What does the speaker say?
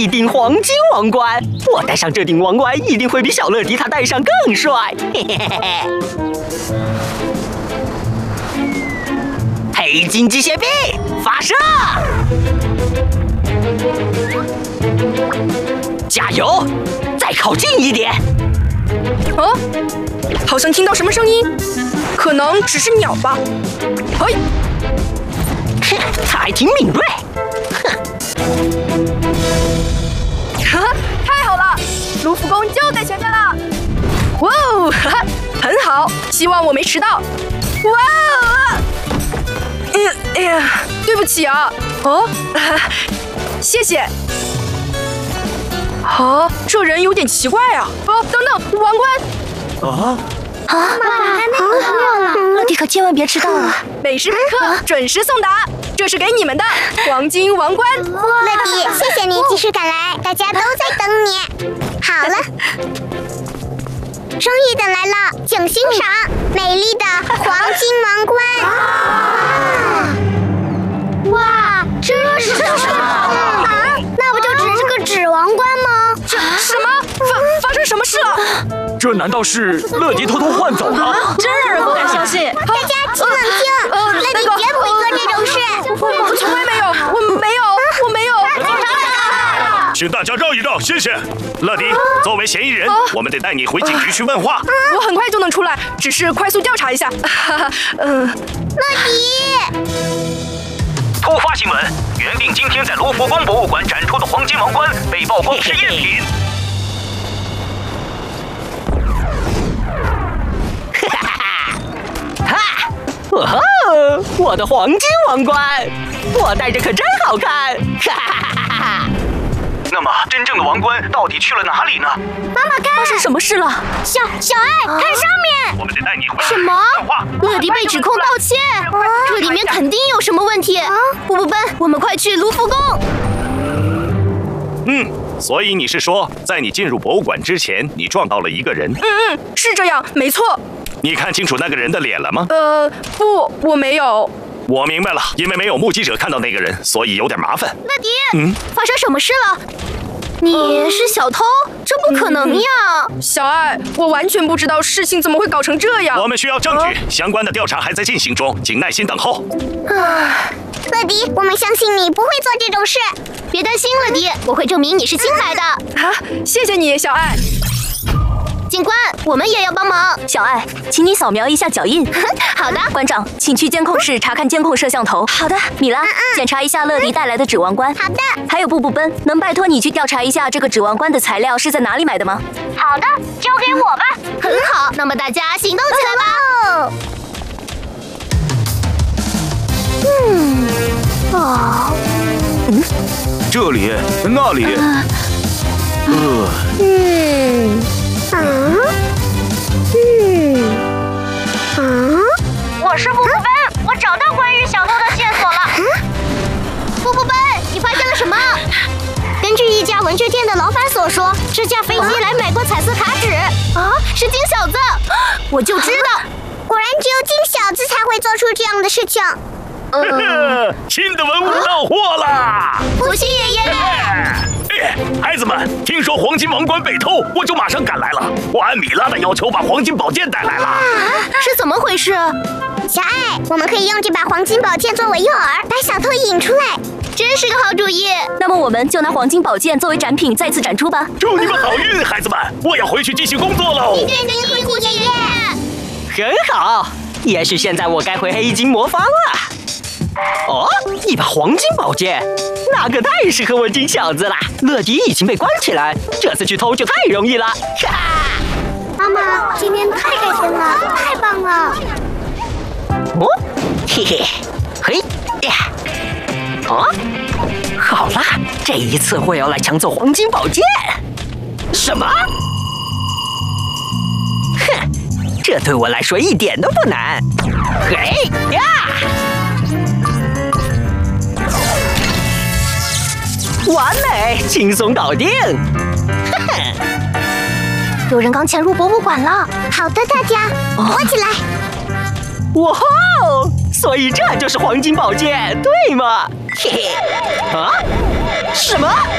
一顶黄金王冠，我戴上这顶王冠一定会比小乐迪他戴上更帅。嘿嘿嘿嘿。黑金机械臂发射！加油，再靠近一点。 哦，好像听到什么声音，可能只是鸟吧。嘿， 哼，他还挺敏锐。 哼，太好了，卢浮宫就在前面了。哇哦，很好，希望我没迟到。哇哦！哎呀，对不起啊。哦，谢谢。啊，这人有点奇怪啊！哦，等等，王冠！ 啊！ 乐迪可千万别迟到了。 美食课准时送达，这是给你们的黄金王冠。 乐迪，谢谢你及时赶来，大家都在等你。好了，终于等来了，请欣赏美丽的黄金王冠。哇，这是什么啊？那不就只是个纸王冠吗？ 什么？发生什么事了？ 这难道是乐迪偷偷换走了？ 真让人不敢相信。 大家请冷静，乐迪绝不会做这种事。 我从来没有，我没有。 请大家让一让，谢谢。乐迪，作为嫌疑人，我们得带你回警局去问话。 我很快就能出来，只是快速调查一下。 乐迪。 突发新闻：原定今天在卢浮宫博物馆展出的黄金王冠被曝光是赝品。 哈！哦吼！我的黄金王冠，我戴着可真好看！哈哈哈哈哈！ 那么，真正的王冠到底去了哪里呢？ 妈妈看， 发生什么事了？ 小爱，看上面。 我们得带你回什么？ 问话。 乐迪被指控盗窃，这里面肯定有什么问题。不奔，我们快去卢浮宫。 所以你是说，在你进入博物馆之前，你撞到了一个人？ 是这样，没错。 你看清楚那个人的脸了吗？ 不，我没有。 我明白了，因为没有目击者看到那个人，所以有点麻烦。 乐迪，发生什么事了？你是小偷？这不可能呀！ 小爱，我完全不知道事情怎么会搞成这样。 我们需要证据，相关的调查还在进行中，请耐心等候。 乐迪，我们相信你不会做这种事。 别担心，乐迪，我会证明你是清白的。 啊，谢谢你，小爱。 警官，我们也要帮忙。小爱，请你扫描一下脚印。好的。馆长，请去监控室查看监控摄像头。好的。米拉，检查一下乐迪带来的纸王冠。 好的。 还有布奔，能拜托你去调查一下这个纸王冠的材料是在哪里买的吗？ 好的，交给我吧。 很好，那么大家行动起来吧。 这里，那里。 我是布奔，我找到关于小偷的线索了。布奔，你发现了什么？根据一家文具店的老板所说，这架飞机来买过彩色卡纸。 啊，是金小子！我就知道， 果然只有金小子才会做出这样的事情。 新的文物到货啦！ 福星爷爷。 孩子们，听说黄金王冠被偷，我就马上赶来了。我按米拉的要求把黄金宝剑带来了。 是怎么回事？ 小爱，我们可以用这把黄金宝剑作为诱饵，把小偷引出来， 真是个好主意。那么我们就拿黄金宝剑作为展品再次展出吧。 祝你们好运，孩子们！我要回去继续工作喽。 辛苦爷爷。 很好，也许现在我该回黑金魔方了。哦，一把黄金宝剑，那可太适合我金小子了。乐迪已经被关起来，这次去偷就太容易了。哈哈！ 妈妈，今天太开心了，太棒了。 哦，嘿嘿，嘿呀！哦，好啦，这一次我要来抢走黄金宝剑。什么？哼，这对我来说一点都不难。嘿呀！完美，轻松搞定。 有人刚潜入博物馆了。 好的，大家躲起来。 哇吼！所以这就是黄金宝剑，对吗？嘿嘿。啊？什么？